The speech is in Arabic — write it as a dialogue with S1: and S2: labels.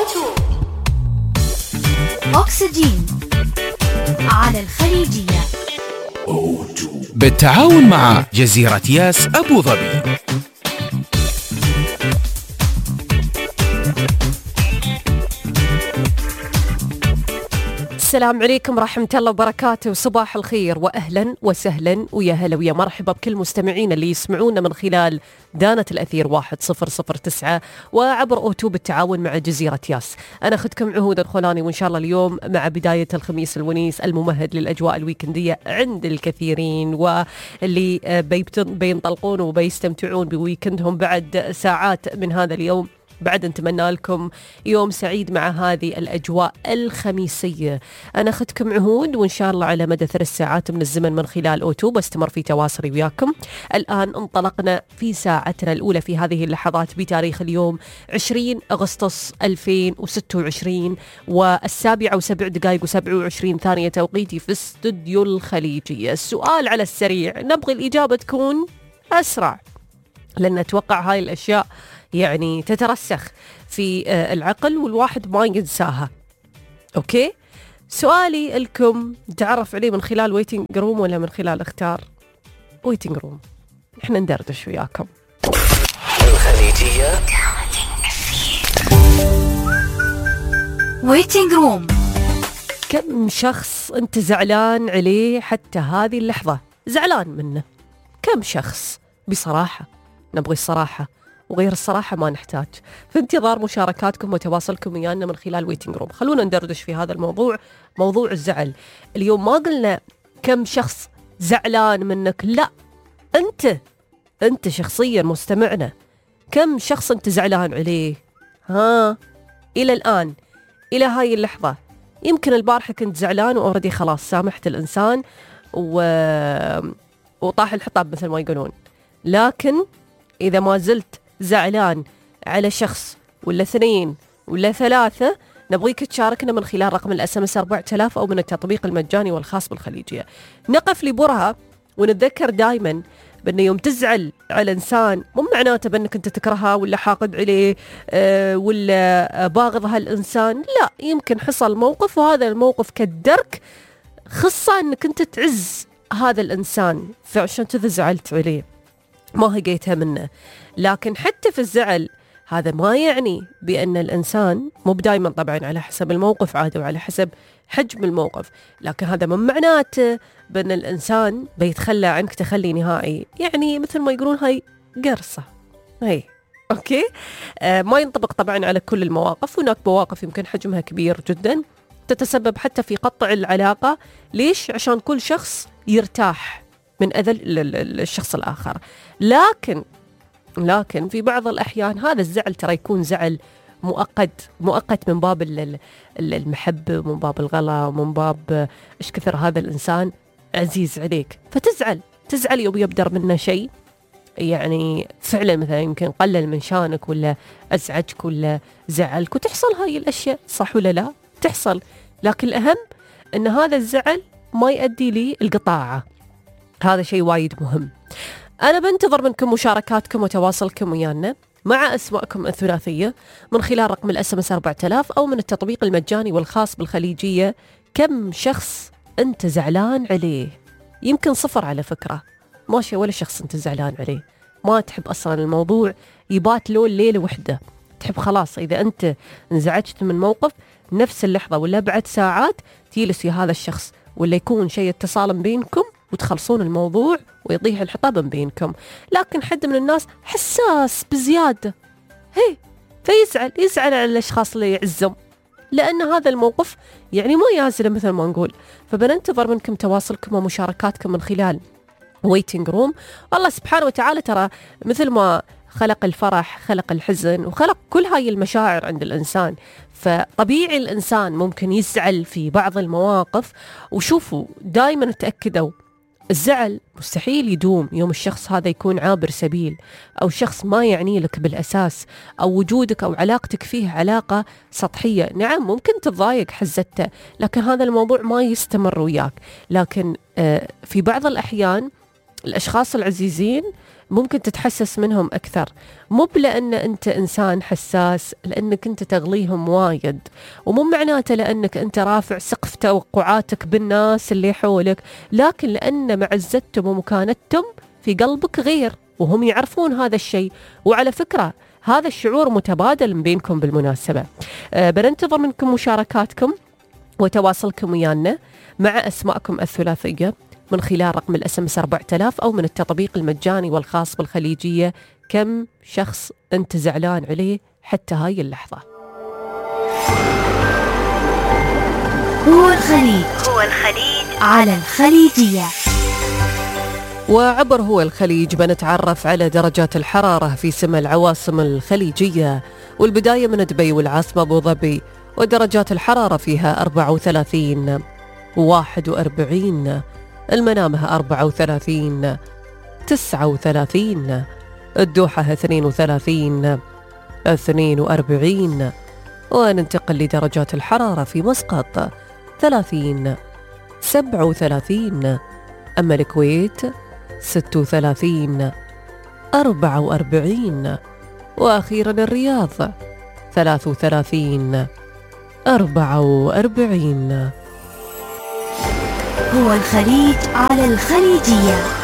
S1: أكسجين على الخليجية
S2: بالتعاون مع جزيرة ياس أبو ظبي.
S3: السلام عليكم ورحمة الله وبركاته، وصباح الخير وأهلا وسهلا ويا هلا ويا مرحبا بكل مستمعين اللي يسمعونا من خلال دانة الأثير 1009 وعبر أوتو بالتعاون مع جزيرة ياس. أنا أخذكم عهود الخولاني، وإن شاء الله اليوم مع بداية الخميس الونيس الممهد للأجواء الويكندية عند الكثيرين، واللي بينطلقون وبيستمتعون بويكندهم بعد ساعات من هذا اليوم. بعد نتمنى لكم يوم سعيد مع هذه الأجواء الخميسية. أنا أخذكم عهود، وإن شاء الله على مدى 3 ساعات من الزمن من خلال أوتو بستمر في تواصلي وياكم. الآن انطلقنا في ساعتنا الأولى في هذه اللحظات بتاريخ اليوم 20 أغسطس 2026 و7:07 ثانية توقيتي في استوديو الخليجية. السؤال على السريع، نبغي الإجابة تكون أسرع، لأن أتوقع هاي الأشياء يعني تترسخ في العقل والواحد ما ينساها. أوكي، سؤالي لكم، تعرف عليه من خلال ويتنج روم ولا من خلال اختار ويتنج روم؟ إحنا ندردش وياكم.
S2: الخليجية
S1: ويتنج روم.
S3: كم شخص أنت زعلان عليه حتى هذه اللحظة؟ زعلان منه كم شخص؟ بصراحة نبغي الصراحة، وغير الصراحة ما نحتاج. في انتظار مشاركاتكم وتواصلكم ويانا من خلال ويتنج روم. خلونا ندردش في هذا الموضوع، موضوع الزعل. اليوم ما قلنا كم شخص زعلان منك، لا، أنت شخصيا مستمعنا، كم شخص أنت زعلان عليه؟ إلى الآن، إلى هاي اللحظة. يمكن البارحة كنت زعلان وأوردي خلاص سامحت الإنسان وطاح الحطاب مثل ما يقولون، لكن إذا ما زلت زعلان على شخص ولا 2 ولا 3، نبغيك تشاركنا من خلال رقم الSMS 4000 أو من التطبيق المجاني والخاص بالخليجية. نقف لبرهة ونتذكر دايما بأن يوم تزعل على إنسان مو معناته بأنك أنت تكرهه ولا حاقد عليه ولا باغض هالإنسان، لا، يمكن حصل موقف وهذا الموقف كدرك خصة أنك أنت تعز هذا الإنسان، فعشان كذا زعلت عليه ما هقيتها منه. لكن حتى في الزعل هذا ما يعني بأن الإنسان، مو دائما طبعا على حسب الموقف عادي وعلى حسب حجم الموقف، لكن هذا ما معناته بأن الإنسان بيتخلى عنك تخلي نهائي. يعني مثل ما يقولون هاي قرصة، هاي أوكي. ما ينطبق طبعا على كل المواقف، هناك مواقف يمكن حجمها كبير جدا تتسبب حتى في قطع العلاقة. ليش؟ عشان كل شخص يرتاح من أذى الشخص الآخر. لكن في بعض الأحيان هذا الزعل ترى يكون زعل مؤقت من باب المحبة، من باب الغلا، ومن باب إيش كثر هذا الإنسان عزيز عليك، فتزعل يوم يبدر منه شيء يعني فعلا مثلا يمكن قلل من شانك ولا أزعجك ولا زعلك، وتحصل هاي الأشياء، صح ولا لا؟ تحصل. لكن الأهم أن هذا الزعل ما يؤدي لي القطاعة. هذا شيء وايد مهم. أنا بنتظر منكم مشاركاتكم وتواصلكم ويانا مع أسماءكم الثلاثية من خلال رقم الSMS 4000 أو من التطبيق المجاني والخاص بالخليجية. كم شخص أنت زعلان عليه؟ يمكن 0 على فكرة، ماشي، ولا شخص أنت زعلان عليه. ما تحب أصلا الموضوع يبات له ليلة وحدة، تحب خلاص إذا أنت انزعجت من موقف نفس اللحظة ولا بعد ساعات تجلس يا هذا الشخص، ولا يكون شيء اتصال بينكم وتخلصون الموضوع ويطيح الحطاب بينكم. لكن حد من الناس حساس بزيادة، فيزعل على الأشخاص اللي يعزهم، لأن هذا الموقف يعني ما يازله مثل ما نقول. فبننتظر منكم تواصلكم ومشاركاتكم من خلال ويتنج روم. الله سبحانه وتعالى ترى مثل ما خلق الفرح خلق الحزن وخلق كل هاي المشاعر عند الإنسان، فطبيعي الإنسان ممكن يزعل في بعض المواقف. وشوفوا دائما تأكدوا الزعل مستحيل يدوم. يوم الشخص هذا يكون عابر سبيل أو شخص ما يعني لك بالأساس، أو وجودك أو علاقتك فيه علاقة سطحية، نعم ممكن تضايق حزته، لكن هذا الموضوع ما يستمر وياك. لكن في بعض الأحيان الأشخاص العزيزين ممكن تتحسس منهم أكثر، مو لأن أنت إنسان حساس لأنك أنت تغليهم وايد، ومو معناته لأنك أنت رافع سقف توقعاتك بالناس اللي حولك، لكن لأن معزتهم ومكانتهم في قلبك غير، وهم يعرفون هذا الشيء. وعلى فكرة هذا الشعور متبادل بينكم بالمناسبة. بننتظر منكم مشاركاتكم وتواصلكم ويانا مع أسماءكم الثلاثية من خلال رقم الSMS 4000 أو من التطبيق المجاني والخاص بالخليجية. كم شخص أنت زعلان عليه حتى هاي اللحظة؟
S1: هو الخليج على الخليجية.
S3: وعبر هو الخليج بنتعرف على درجات الحرارة في 7 العواصم الخليجية، والبداية من دبي والعاصمة أبو ظبي، ودرجات الحرارة فيها 34 41، المنامة 34 39، الدوحة 32 42، وننتقل لدرجات الحرارة في مسقط 30 37، أما الكويت 36 44، وأخيرا الرياض 33 44.
S1: هو الخليج على الخليجية.